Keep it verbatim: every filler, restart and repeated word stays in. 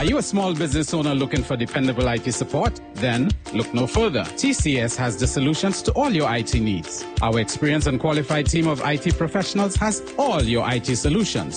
Are you a small business owner looking for dependable I T support? Then look no further. T C S has the solutions to all your I T needs. Our experienced and qualified team of I T professionals has all your I T solutions.